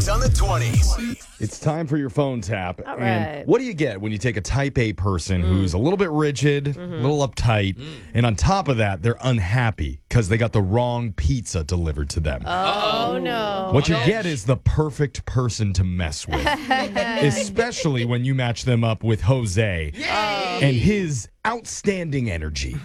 Mornings on the 20s. It's time for your phone tap. All And right. what do you get when you take a type A person who's a little bit rigid, a little uptight, and on top of that, they're unhappy because they got the wrong pizza delivered to them? Oh, no. What you get is the perfect person to mess with, especially when you match them up with Jose and his outstanding energy.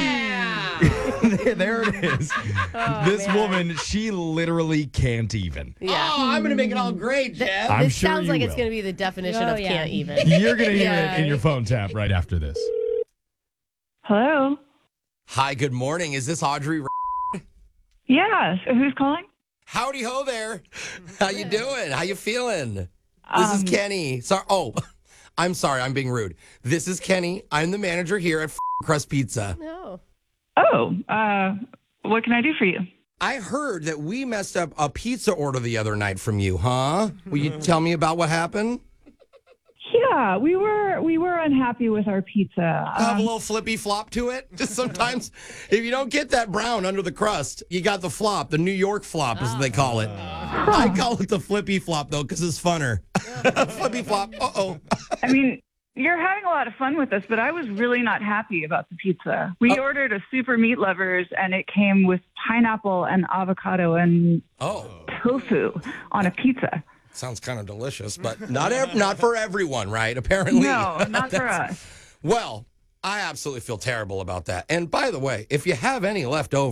There it is. This woman, she literally can't even. Yeah. Oh, I'm going to make it all great, Jeff. I'm This sure sounds you like it's will. going to be the definition of can't even. You're going to hear Yeah. it in your phone tap right after this. Hello. Hi, good morning. Is this Audrey? Yeah. So who's calling? Howdy ho there. How you doing? How you feeling? This is Kenny. Sorry. Oh, I'm sorry. I'm being rude. This is Kenny. I'm the manager here at Crust Pizza. No. Oh, what can I do for you? I heard that we messed up a pizza order the other night from you, huh? Will you tell me about what happened? Yeah, we were unhappy with our pizza. Have a little flippy flop to it. Just sometimes, if you don't get that brown under the crust, you got the flop. The New York flop is what they call it. I call it the flippy flop though, because it's funner. Flippy flop. Uh-oh. I mean, you're having a lot of fun with this, but I was really not happy about the pizza. We ordered a super meat lovers, and it came with pineapple and avocado and Oh, tofu on a pizza. sounds kind of delicious, but not for everyone, right? Apparently. No, not for us. Well, I absolutely feel terrible about that. And by the way, if you have any left over,